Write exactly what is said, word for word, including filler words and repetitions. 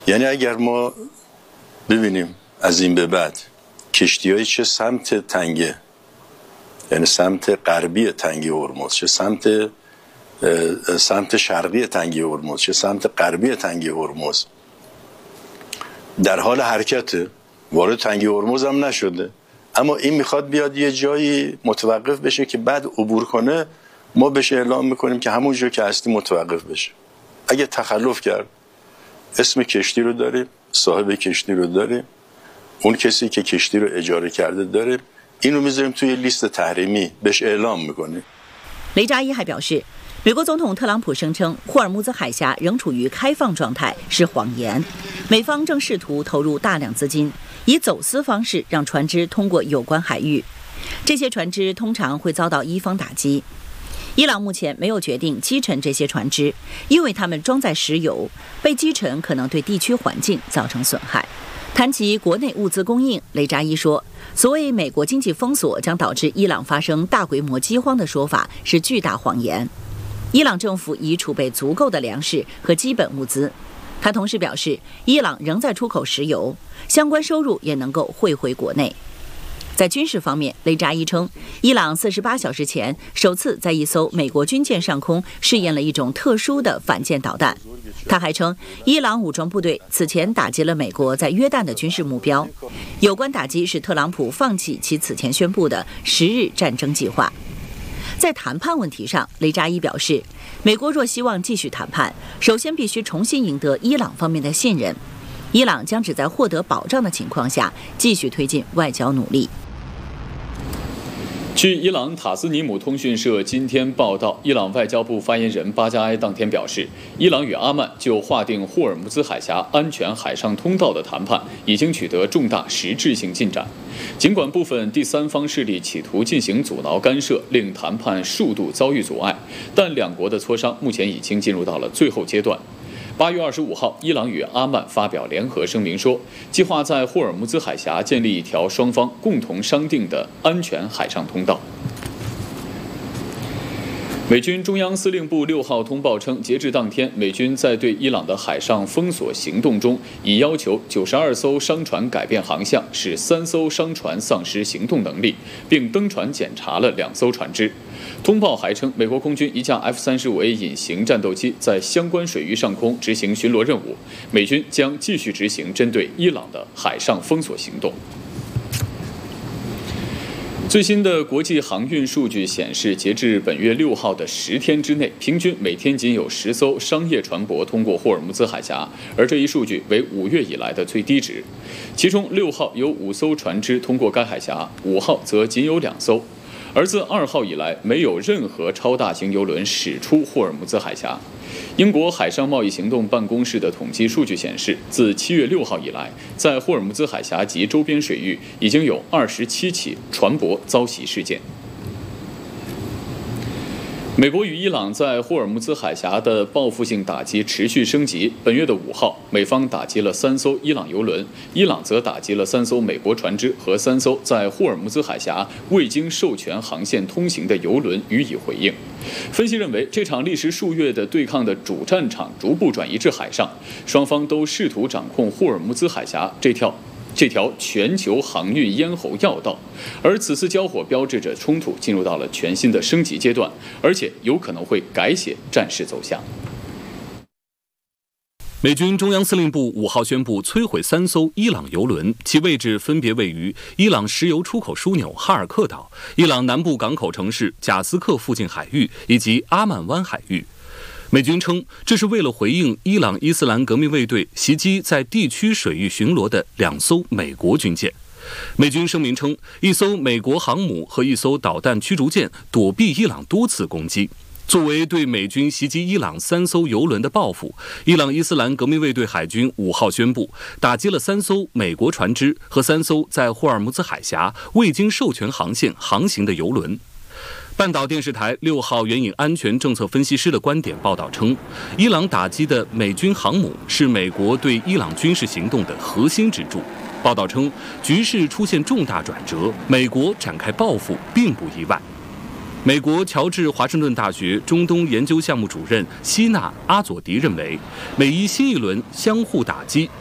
یعنی اگر ما ببینیم از این به بعد کشتی‌های چه سمت تنگه یعنی سمت غربی تنگه هرمز چه سمت سمت شرقی تنگه هرمز چه سمت غربی تنگه هرمز در حال حرکته وارد تنگه هرمز هم نشده اما این میخواد بیاد یه جایی متوقف بشه که بعد عبور کنه ما بهش اعلام میکنیم که همون جا که هستی متوقف بشه اگه تخلف کرد اسم کشتی رو داریم صاحب کشتی رو داریم اون کسی که کشتی رو اجاره کرده داریم اینو میذاریم توی لیست تحریمی بهش اعلام میکنیم 雷扎伊还表示，美国总统特朗普声称霍尔木兹海峡仍处于开放状态是谎言，美方正试图投入大量资金，以走私方式让船只通过有关海域，这些船只通常会遭到伊方打击。伊朗目前没有决定击沉这些船只，因为它们装载石油，被击沉可能对地区环境造成损害。谈及国内物资供应，雷扎伊说，所谓美国经济封锁将导致伊朗发生大规模饥荒的说法是巨大谎言。伊朗政府已储备足够的粮食和基本物资。他同时表示，伊朗仍在出口石油，相关收入也能够汇回国内。在军事方面，雷扎伊称，伊朗四十八小时前首次在一艘美国军舰上空试验了一种特殊的反舰导弹。他还称，伊朗武装部队此前打击了美国在约旦的军事目标，有关打击使特朗普放弃其此前宣布的十日战争计划。在谈判问题上，雷扎伊表示，美国若希望继续谈判，首先必须重新赢得伊朗方面的信任。伊朗将只在获得保障的情况下继续推进外交努力。 据伊朗塔斯尼姆通讯社今天报道，伊朗外交部发言人巴加埃当天表示，伊朗与阿曼就划定霍尔木兹海峡安全海上通道的谈判已经取得重大实质性进展。尽管部分第三方势力企图进行阻挠干涉，令谈判数度遭遇阻碍，但两国的磋商目前已经进入到了最后阶段。八月二十五号，伊朗与阿曼发表联合声明说，计划在霍尔木兹海峡建立一条双方共同商定的安全海上通道。美军中央司令部六号通报称，截至当天，美军在对伊朗的海上封锁行动中，已要求九十二艘商船改变航向，使三艘商船丧失行动能力，并登船检查了两艘船只。通报还称，美国空军一架 F 三十五 A 隐形战斗机在相关水域上空执行巡逻任务，美军将继续执行针对伊朗的海上封锁行动。最新的国际航运数据显示，截至本月六号的十天之内，平均每天仅有十艘商业船舶通过霍尔木兹海峡，而这一数据为五月以来的最低值。其中六号有五艘船只通过该海峡，五号则仅有两艘。而自二号以来，没有任何超大型邮轮驶出霍尔木兹海峡。英国海上贸易行动办公室的统计数据显示，自七月六号以来，在霍尔木兹海峡及周边水域已经有二十七起船舶遭袭事件。美国与伊朗在霍尔木兹海峡的报复性打击持续升级。本月的五号，美方打击了三艘伊朗油轮，伊朗则打击了三艘美国船只和三艘在霍尔木兹海峡未经授权航线通行的油轮予以回应。分析认为，这场历时数月的对抗的主战场逐步转移至海上，双方都试图掌控霍尔木兹海峡这条这条全球航运咽喉要道，而此次交火标志着冲突进入到了全新的升级阶段，而且有可能会改写战事走向。 美军中央司令部五号宣布摧毁三艘伊朗油轮，其位置分别位于伊朗石油出口枢纽哈尔克岛、伊朗南部港口城市贾斯克附近海域以及阿曼湾海域。美军称，这是为了回应伊朗伊斯兰革命卫队袭击在地区水域巡逻的两艘美国军舰。美军声明称，一艘美国航母和一艘导弹驱逐舰躲避伊朗多次攻击。作为对美军袭击伊朗三艘油轮的报复，伊朗伊斯兰革命卫队海军五号宣布，打击了三艘美国船只和三艘在霍尔木兹海峡未经授权航线航行的油轮。半岛电视台六号援引安全政策分析师的观点报道称，伊朗打击的美军航母是美国对伊朗军事行动的核心支柱。报道称，局势出现重大转折，美国展开报复并不意外。 美国乔治华盛顿大学中东研究项目主任希纳·阿佐迪认为，美伊新一轮相互打击